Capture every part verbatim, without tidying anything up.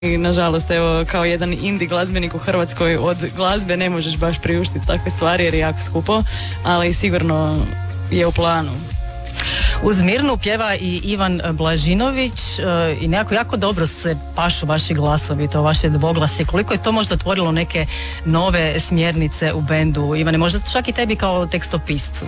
I nažalost, evo, kao jedan indie glazbenik u Hrvatskoj od glazbe ne možeš baš priuštiti takve stvari jer je jako skupo, ali sigurno je u planu. Uz Mirnu pjeva i Ivan Blažinović e, i nekako jako dobro se pašu vaši glasovi, to vaše dvoglasi. Koliko je to možda otvorilo neke nove smjernice u bendu? Ivane, možda čak i tebi kao tekstopiscu?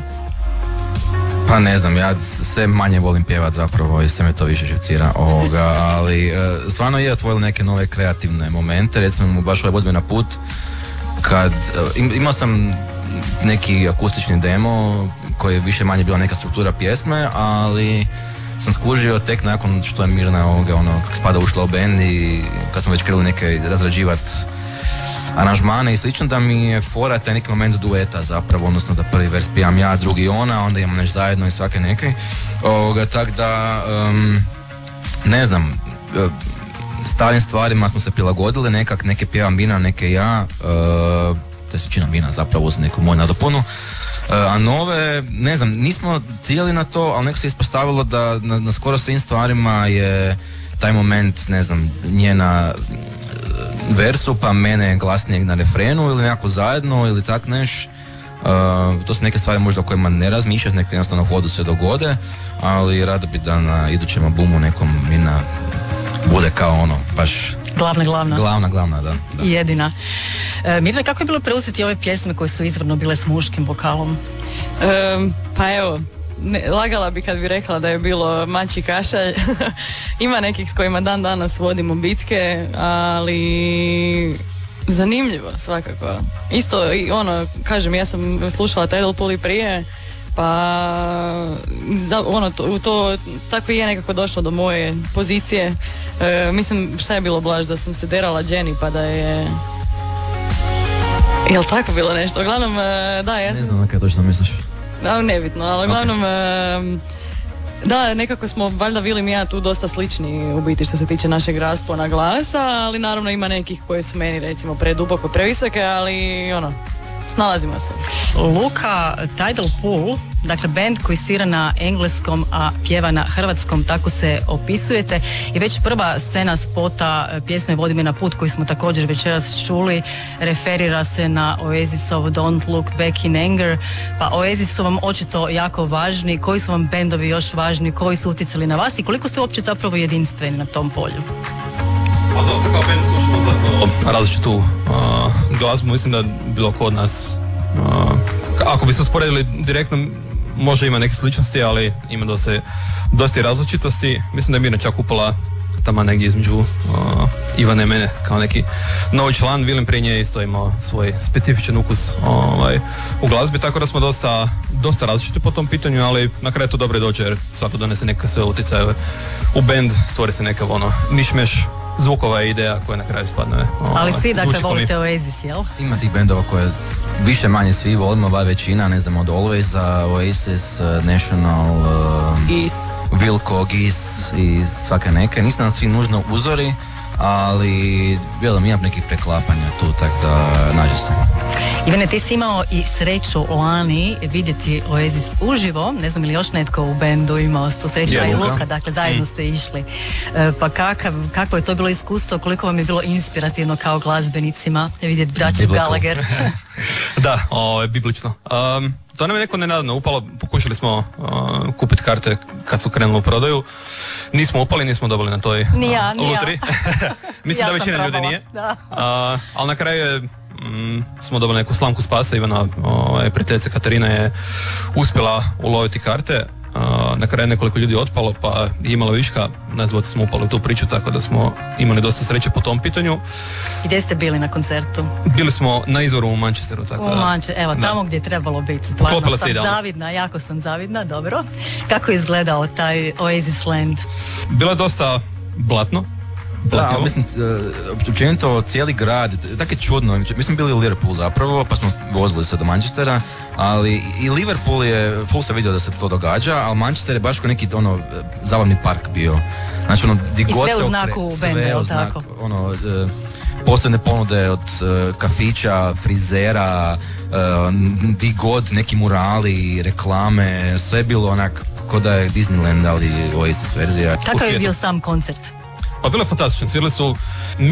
Pa ne znam, ja sve manje volim pjevat zapravo i sve me to više živcira ovoga, ali e, stvarno je otvorilo neke nove kreativne momente, recimo baš ovaj Vodi me na put, kad e, imao sam neki akustični demo koji je više manje bila neka struktura pjesme, ali sam skužio tek nakon što je Mirna ovoga, ono, kak spada ušla u band i kad smo već krenuli neke razrađivati aranžmane i slično, da mi je fora taj neki moment dueta zapravo, odnosno da prvi vers pijam ja, drugi ona, onda imamo nešto zajedno i svake neke. Ovoga, tak da, um, ne znam, starim stvarima smo se prilagodili, nekak, neke pjeva Mina, neke ja, uh, to je većina Mina zapravo uz neku moju nadopunu. Uh, a nove, ne znam, nismo ciljali na to, ali neko se ispostavilo da na, na skoro svim stvarima je taj moment, ne znam, njena versu, pa mene glasnijeg na refrenu ili nekako zajedno ili tak neš. Uh, to su neke stvari možda o kojima ne razmišljati, neke jednostavno hodu se dogode, ali rado bi da na idućem albumu nekom Mina bude kao ono, baš Glavna, glavna. Glavna, glavna, da. da. Jedina. E, Mirna, kako je bilo preuzeti ove pjesme koje su izvorno bile s muškim vokalom? Um, pa evo, ne, lagala bi kad bi rekla da je bilo mač i kašalj. Ima nekih s kojima dan danas vodimo bitke, ali zanimljivo svakako. Isto, i ono, kažem, ja sam slušala Tidal Pool i prije, pa za, ono, to, to tako i je nekako došlo do moje pozicije. E, mislim, šta je bilo blaž, da sam se derala Jenny, pa da je... Jel tako bilo nešto? Uglavnom, da, ja sam... Ne znam na kaj točno misliš. No, nebitno, ali uglavnom, okay. e, da, nekako smo, valjda Vilim i ja tu dosta slični u biti što se tiče našeg raspona glasa, ali naravno ima nekih koji su meni recimo preduboko previsoke, ali ono, snalazimo se. Luka, Tidal Pool, dakle band koji svira na engleskom, a pjeva na hrvatskom, tako se opisujete, i već prva scena spota pjesme Vodi me na put, koju smo također večeras čuli, referira se na Oasisov Don't Look Back in Anger, pa Oasis su vam očito jako važni. Koji su vam bendovi još važni, koji su utjecali na vas i koliko ste uopće zapravo jedinstveni na tom polju? Pa dosta kao band slušamo zapravo različitu uh, glazbu, mislim da bilo ko od nas, uh, ako bi se usporedili direktno, može ima neke sličnosti, ali ima dosta, dosta različitosti. Mislim da je Mirna čak upala tamo negdje između uh, Ivane i mene kao neki novi član. Vilim prije nje isto imao svoj specifičan ukus ovaj, u glazbi, tako da smo dosta, dosta različiti po tom pitanju, ali na kraju to dobro dođe jer svako donese neka sve utjecaje u band, stvori se neka ono mišmeš zvukova je ideja koja na kraju spadne. Ovaj, ali svi dakle volite Oasis, jel? Ima tih bendova koje više manje svi volimo, ova većina, ne znam, od Always, Oasis, National, uh, Gis, Wilco, Gis i svake neke. Nisu nam svi nužno uzori, ali vjerujem imam nekih preklapanja tu, tako da nađe se. Ivane, ti si imao i sreću lani vidjeti Oasis uživo, ne znam ili još netko u bendu imao tu sreću, yes, i Luka, dakle zajedno ste išli. E, pa kakav, kako je to bilo iskustvo, koliko vam je bilo inspirativno kao glazbenicima vidjeti braću Gallagher? Da, o, je biblično. Um, to nam je neko nenadano upalo, pokušali smo uh, kupiti karte kad su krenuli u prodaju. Nismo upali, nismo dobili na toj ni ja, ni lutri. Mislim ja da većina ljudi nije. Da. Uh, ali na kraju je, mm, smo dobili neku slamku spasa. Ivana, ovaj, prijateljica Katarina, je uspjela uloviti karte. Uh, na kraju nekoliko ljudi otpalo, pa imalo viška, nas dvojica smo upali u tu priču, tako da smo imali dosta sreće po tom pitanju. Gdje ste bili na koncertu? Bili smo na izvoru u Manchesteru, tako u da. Manchesteru, evo, da. Tamo gdje je trebalo biti. Stvarno sam zavidna, jako sam zavidna, dobro. Kako je izgledao taj Oasis Land? Bilo je dosta blatno. Da, mislim, općenito cijeli grad, tako je čudno, mi smo bili u Liverpoolu zapravo, pa smo vozili se do Manchestera, ali i Liverpool je, full se vidio da se to događa, ali Manchester je baš kao neki ono, zabavni park bio. Znači ono, di god se sve u znaku benda, jel tako? Ono, e, posebne ponude od e, kafića, frizera, e, di god, neki murali, reklame, sve bilo onak ko da je Disneyland, ali Oasis verzija. Kakav je bio sam koncert? Pa bilo je fantastično, svirali su